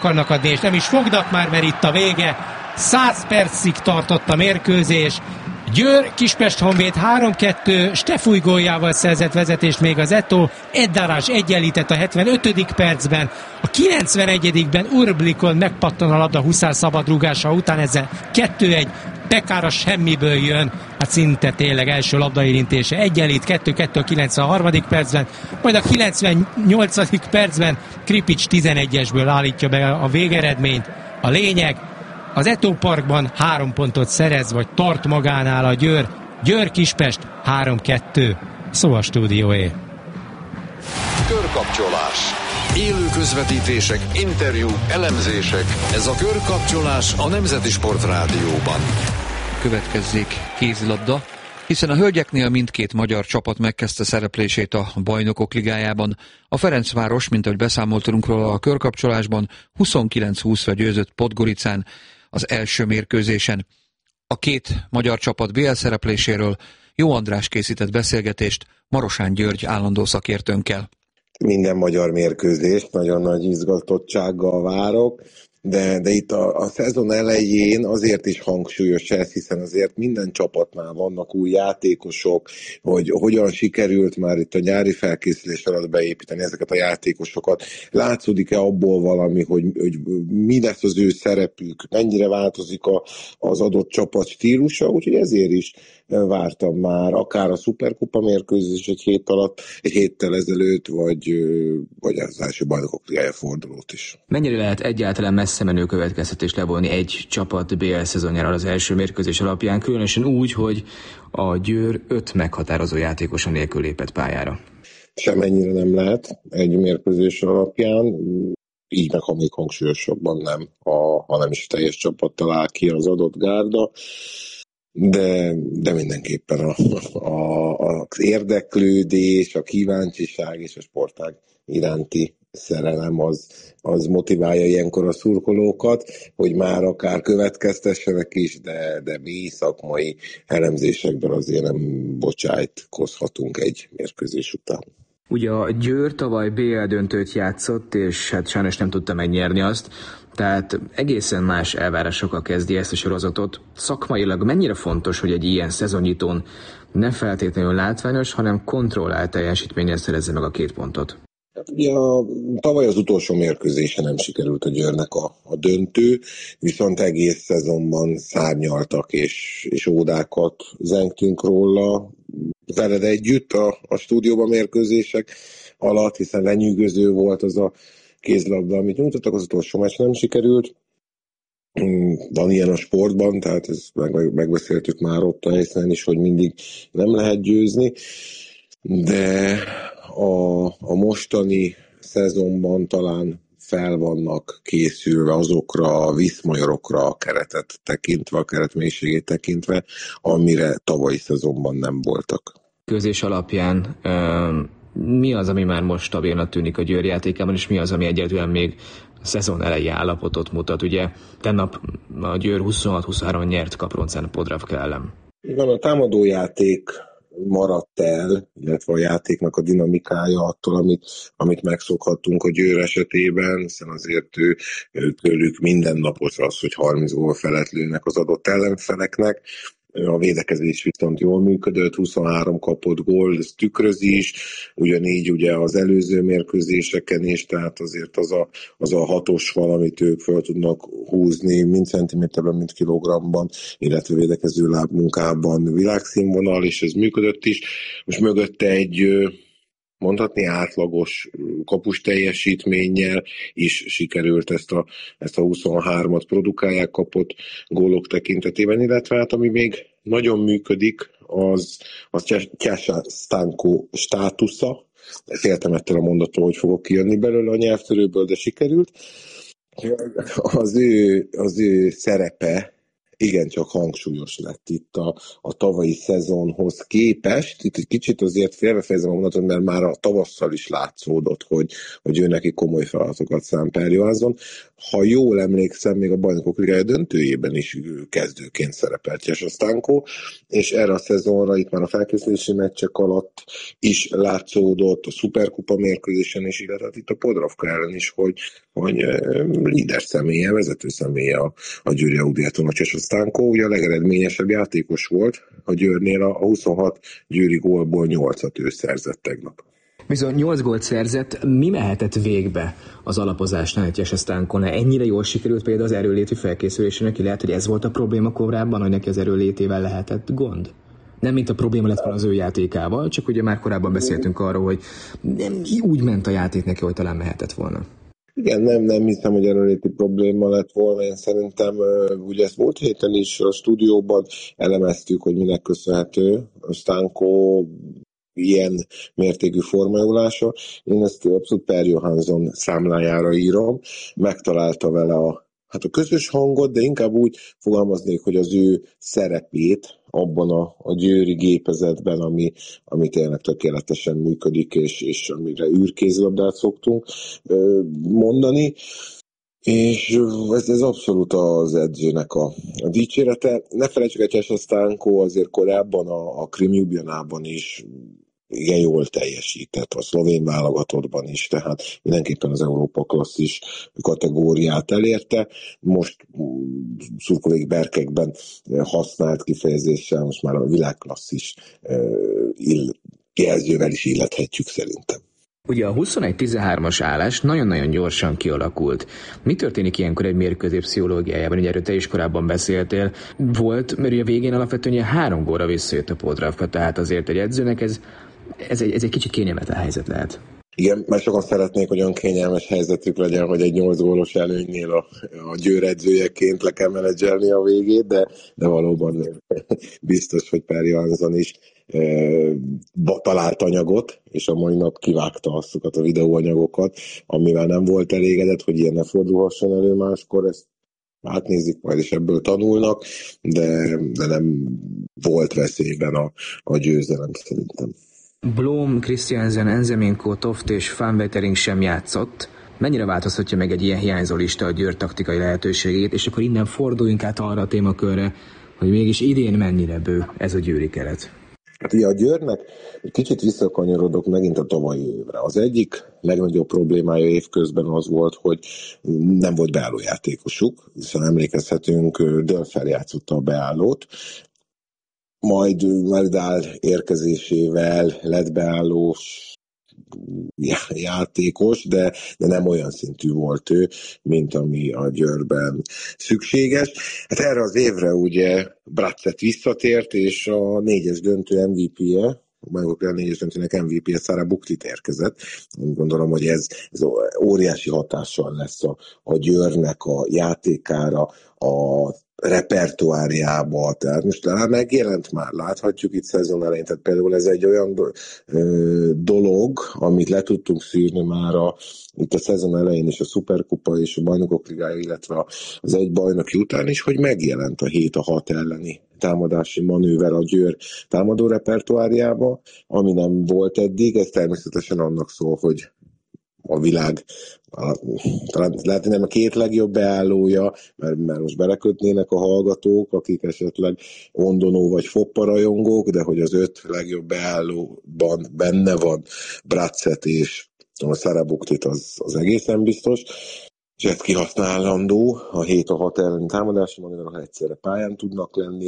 akarnak adni, és nem is fognak már, mert itt a vége. 100 percig tartott a mérkőzés. Győr, Kispest-Honvéd 3-2, Stefúj góljával szerzett vezetést még az Eto, Eddarás egyenlített a 75. percben, a 91-ben Urblikon megpattan a labda Huszár szabadrúgása után, ezzel 2-1, Pekára semmiből jön, hát szinte tényleg első labdaérintése, egyenlít 2-2 a 93. percben, majd a 98. percben Kripics 11-esből állítja be a végeredményt. A lényeg, az Eto Parkban 3 pontot szerez, vagy tart magánál a Győr. Győr-Kispest 3-2. Szó a stúdióé. Körkapcsolás. Élő közvetítések, interjúk, elemzések. Ez a Körkapcsolás a Nemzeti Sport Rádióban. Következzék kézilabda, hiszen a hölgyeknél mindkét magyar csapat megkezdte szereplését a Bajnokok Ligájában. A Ferencváros, mint ahogy beszámoltunk róla a Körkapcsolásban, 29-20-ra győzött Podgoricán az első mérkőzésen. A két magyar csapat BL szerepléséről Jó András készített beszélgetést Marosán György állandó szakértőnkkel. Minden magyar mérkőzést nagyon nagy izgatottsággal várok, de itt a szezon elején azért is hangsúlyos ez, hiszen azért minden csapatnál vannak új játékosok, hogy hogyan sikerült már itt a nyári felkészülés alatt beépíteni ezeket a játékosokat. Látszódik-e abból valami, hogy mi lesz az ő szerepük, mennyire változik az adott csapat stílusa, úgyhogy ezért is vártam már akár a Szuperkupa mérkőzés egy héttel ezelőtt, vagy az első Bajnokok Ligája fordulót is. Mennyire lehet egyáltalán messze menő következtetést levonni egy csapat BL szezonjára az első mérkőzés alapján, különösen úgy, hogy a Győr 5 meghatározó játékosa nélkül lépett pályára? Semennyire nem lehet egy mérkőzés alapján, így meg ha még hangsúlyosabban nem, ha nem is teljes csapattal áll ki az adott gárda. De mindenképpen az érdeklődés, a kíváncsiság és a sportág iránti szerelem az motiválja ilyenkor a szurkolókat, hogy már akár következtessenek is, de mi szakmai elemzésekben azért nem bocsájtkozhatunk egy mérkőzés után. Ugye a Győr tavaly BL döntőt játszott, és hát sajnos nem tudta megnyerni azt, tehát egészen más elvárásokkal kezdi ezt a sorozatot. Szakmailag mennyire fontos, hogy egy ilyen szezonnyitón ne feltétlenül látványos, hanem kontrollált teljesítménnyel szerezze meg a 2 pontot? Ugye tavaly az utolsó mérkőzése nem sikerült a Győrnek a döntő, viszont egész szezonban szárnyaltak és ódákat zengtünk róla veled együtt a stúdióban mérkőzések alatt, hiszen lenyűgöző volt az a kézilabda, amit nyújtottak, az utolsó meccs nem sikerült. Van ilyen a sportban, tehát ezt megbeszéltük már ott a helyszínen is, hogy mindig nem lehet győzni, de a mostani szezonban talán fel vannak készülve azokra a viszmajorokra a keretet tekintve, a keret mélységét tekintve, amire tavalyi szezonban nem voltak. Közés alapján mi az, ami már most stabilnak tűnik a Győr játékában, és mi az, ami egyáltalán még a szezon elejé állapotot mutat? Ugye tennap a Győr 26-23 nyert Kaproncán Podravka ellen. Igen, a támadójáték maradt el, illetve a játéknak a dinamikája attól, amit megszokhattunk a Győr esetében, hiszen azért tőlük mindennapos az, hogy 30 gól felett lőnek az adott ellenfeleknek. A védekezés viszont jól működött, 23 kapott gól, ez tükrözi is, ugyanígy ugye az előző mérkőzéseken is, tehát azért az a hatos valamit ők fel tudnak húzni, mind centiméterben, mind kilogramban, illetve védekező lábmunkában világszínvonal, és ez működött is. Most mögötte egy mondhatni átlagos kapus teljesítménnyel is sikerült ezt a 23-at produkálják kapott gólok tekintetében, illetve hát ami még nagyon működik, az Tyasa Stanko státusza. Féltem ettől a mondattól, hogy fogok kijönni belőle a nyelvtörőből, de sikerült. Az ő szerepe igencsak hangsúlyos lett itt a tavalyi szezonhoz képest. Itt egy kicsit azért félbefejezem a mondatot, mert már a tavasszal is látszódott, hogy ő neki komoly feladatokat szán Per Johansson. Ha jól emlékszem, még a Bajnokok Ligája döntőjében is kezdőként szerepelt Jesse Stanko, és erre a szezonra itt már a felkészülési meccsek alatt is látszódott, a Szuperkupa mérkőzésen is, illetve itt a Podravka ellen is, hogy líder személye, vezető személye a Győri Audiaton, a Jesse Stanko, ugye a legeredményesebb játékos volt a Győrnél, a 26 győri gólból 8-at ő szerzett tegnap. Bizony 8 gólt szerzett, mi mehetett végbe az alapozásnál egy Jesse Stankónál? Ennyire jól sikerült például az erőléti felkészülésének, lehet, hogy ez volt a probléma korábban, hogy neki az erőlétével lehetett gond? Nem mint a probléma lett volna az ő játékával, csak ugye már korábban beszéltünk arról, hogy nem úgy ment a játék neki, hogy talán mehetett volna. Igen, nem hiszem, hogy erőléti probléma lett volna. Én szerintem, ugye ezt múlt héten is a stúdióban elemeztük, hogy minek köszönhető a Stanko ilyen mértékű formajulása. Én ezt abszolút Per Johansson számlájára írom. Megtalálta vele a közös hangot, de inkább úgy fogalmaznék, hogy az ő szerepét abban a győri gépezetben, ami tényleg tökéletesen működik, és amire űrkézlabdát szoktunk mondani. És ez abszolút az edzőnek a dicsérete. Ne felejtsük, hogy Jesse Stanko azért korábban a Krim Ljubljanában is igen jól teljesített, a szlovén válogatottban is, tehát mindenképpen az Európa klasszis kategóriát elérte. Most szurkolói berkekben használt kifejezéssel most már a világklasszis jelzővel is illethetjük szerintem. Ugye a 21-13-as állás nagyon-nagyon gyorsan kialakult. Mi történik ilyenkor egy mérkőzés pszichológiájában? Ugye erről te is korábban beszéltél. Volt, mert ugye a végén alapvetően 3 gólra visszajött a Podravka, tehát azért egy edzőnek ez egy kicsit kényelmetlen helyzet lehet. Igen, mert sokan szeretnék, hogy olyan kényelmes helyzetük legyen, hogy egy 8 gólos előnynél a Győr edzőjeként le kell menedzselni a végét, de valóban biztos, hogy Per Johansson is talált anyagot, és a mai nap kivágta azokat a videóanyagokat, amivel nem volt elégedett, hogy ilyen ne fordulhasson elő máskor, ezt átnézik majd, és ebből tanulnak, de nem volt veszélyben a győzelem szerintem. Blom, Christiansen, Enzeminko, Toft és Van Wetering sem játszott. Mennyire változtatja meg egy ilyen hiányzó lista a Győr taktikai lehetőségét, és akkor innen forduljunk át arra a témakörre, hogy mégis idén mennyire bő ez a győri keret? Hát ugye a Győrnek egy kicsit visszakanyarodok megint a tavalyi évre. Az egyik legnagyobb problémája évközben az volt, hogy nem volt beállójátékosuk, hiszen emlékezhetünk, Dölfer játszotta a beállót, majd Meridál érkezésével lett beállós játékos, de nem olyan szintű volt ő, mint ami a Győrben szükséges. Hát erre az évre ugye Bratzett visszatért, és a 4-es döntő MVP-je, a Bajnokok Ligája 4-es döntőnek MVP-je Sarah Buchtit érkezett. Gondolom, hogy ez óriási hatással lesz a Győrnek a játékára, a repertoárjába, tehát most talán megjelent már, láthatjuk itt szezon elején, tehát például ez egy olyan dolog, amit le tudtunk szűrni már itt a szezon elején is, a Szuperkupa és a Bajnokok Ligája, illetve az egy bajnoki után is, hogy megjelent a 7-6 elleni támadási manőver a Győr támadó repertoárjába, ami nem volt eddig, ez természetesen annak szól, hogy a világ, talán lehet, hogy nem a 2 legjobb beállója, mert most belekötnének a hallgatók, akik esetleg Ondonó vagy Foppa rajongók, de hogy az 5 legjobb beállóban benne van Bratzett és a Sarah Buchtit, az egészen biztos. És ez kihasználandó a 7-6 elleni támadási manőver, egyszerre pályán tudnak lenni.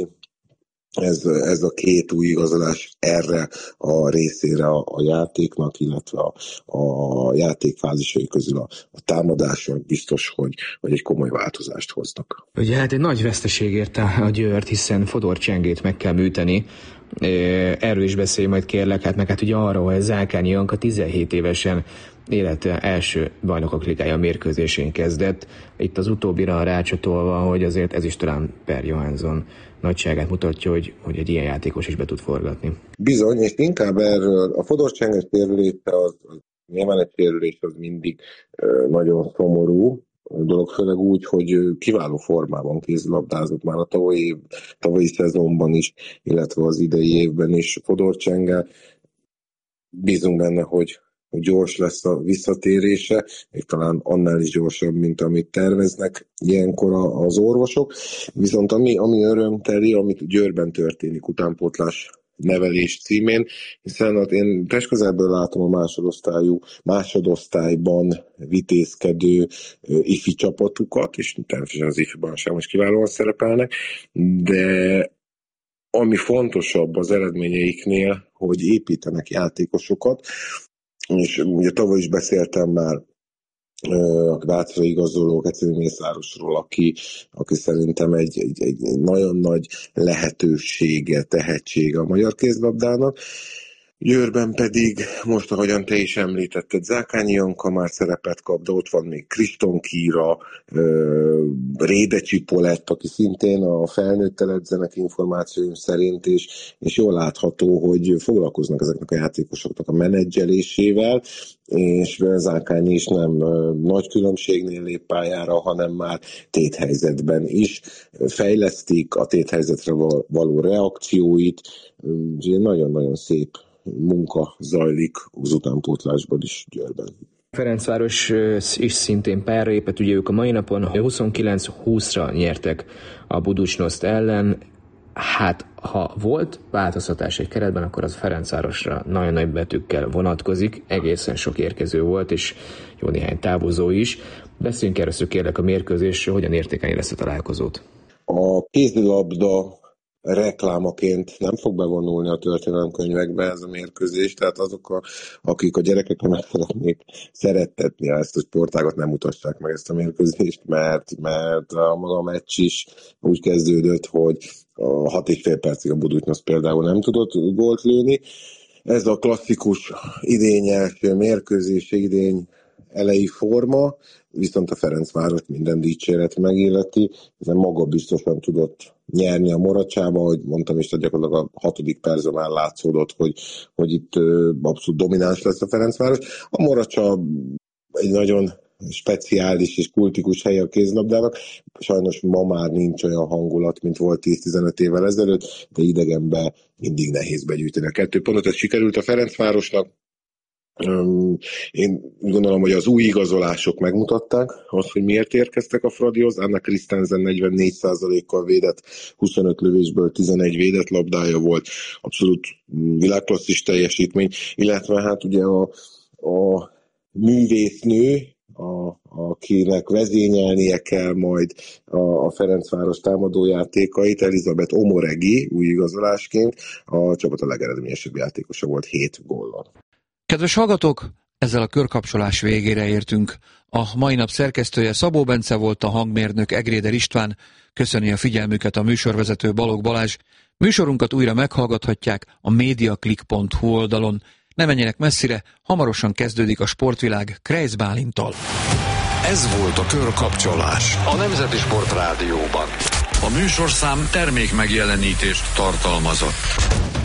Ez a 2 új igazolás erre a részére a játéknak, illetve a játékfázisai közül a támadások biztos, hogy egy komoly változást hoznak. Ugye hát egy nagy veszteség érte a Győrt, hiszen Fodor Csengét meg kell műteni. Erről is beszélj majd kérlek, hát ugye arról, hogy Zálkányi Janka 17 évesen élete első Bajnokok Ligája mérkőzésén kezdett. Itt az utóbbira rácsatolva, hogy azért ez is talán Per Johansson nagyságát mutatja, hogy egy ilyen játékos is be tud forgatni. Bizony, és inkább erről a Fodor Csengés térülése, az nyilván egy térülés az mindig nagyon szomorú, dolog, főleg úgy, hogy kiváló formában kézilabdázott már a tavalyi szezonban is, illetve az idei évben is Fodor Csengel. Bízunk benne, hogy gyors lesz a visszatérése, és talán annál is gyorsabb, mint amit terveznek ilyenkor az orvosok. Viszont ami örömteli, amit Győrben történik utánpótlás nevelés címén, hiszen én testközelből látom a másodosztályban vitézkedő ifi csapatukat, és természetesen az ifiban sem most kiválóan szerepelnek, de ami fontosabb az eredményeiknél, hogy építenek játékosokat, és ugye tavaly is beszéltem már a Vácra igazoló Keceli Mészárosról, aki szerintem egy nagyon nagy lehetősége, tehetsége a magyar kézlabdának. Győrben pedig, most ahogyan te is említetted, Zákányi Janka már szerepet kap, de ott van még Kriston Kira, Rédecsi Polett, aki szintén a felnőttel edzenek információim szerint, és jól látható, hogy foglalkoznak ezeknek a játékosoknak a menedzselésével, és Zákányi is nem nagy különbségnél lép pályára, hanem már téthelyzetben is fejlesztik a téthelyzetre való reakcióit, nagyon-nagyon szép munka zajlik az utánpótlásban is Győrben. Ferencváros is szintén pályára épett, ugye ők a mai napon 29-20-ra nyertek a Buducsnoszt ellen. Hát, ha volt változtatás egy keretben, akkor az Ferencvárosra nagyon nagy betűkkel vonatkozik. Egészen sok érkező volt, és jó néhány távozó is. Beszéljünk először kérlek a mérkőzésről, hogyan értékelni lesz a találkozót. A kézilabda reklámaként nem fog bevonulni a történelemkönyvekbe ez a mérkőzés, tehát azok, akik a gyerekeknek meg szeretnék szerettetni ezt a sportágat, nem mutassák meg ezt a mérkőzést, mert a maga meccs is úgy kezdődött, hogy a 6,5 percig a Buducsnosz például nem tudott gólt lőni. Ez a klasszikus idényes mérkőzés, idény elejé forma, viszont a Ferencváros minden dicséret megilleti, hiszen maga biztosan tudott nyerni a Moracsába, hogy mondtam is, hogy gyakorlatilag a 6. percben már látszódott, hogy itt abszolút domináns lesz a Ferencváros. A Moracsa egy nagyon speciális és kultikus hely a kézlabdának. Sajnos ma már nincs olyan hangulat, mint volt 10-15 évvel ezelőtt, de idegenben mindig nehéz begyűjteni a 2 pontot. Ez sikerült a Ferencvárosnak. Én gondolom, hogy az új igazolások megmutatták azt, hogy miért érkeztek a Fradihoz. Anna Christensen 44%-kal védett, 25 lövésből 11 védett labdája volt, abszolút világklasszis teljesítmény, illetve hát ugye a művésznő, akinek vezényelnie kell majd a Ferencváros támadójátékait, Elizabeth Omoregi új igazolásként, a csapat a legeredményesebb játékosa volt 7 góllal. Kedves hallgatók, ezzel a körkapcsolás végére értünk. A mai nap szerkesztője Szabó Bence volt, a hangmérnök Egréder István. Köszöni a figyelmüket a műsorvezető Balogh Balázs. Műsorunkat újra meghallgathatják a mediaclick.hu oldalon. Ne menjenek messzire, hamarosan kezdődik a Sportvilág Kreisz Bálinttal. Ez volt a Körkapcsolás a Nemzeti Sport Rádióban. A műsorszám termék megjelenítést tartalmazott.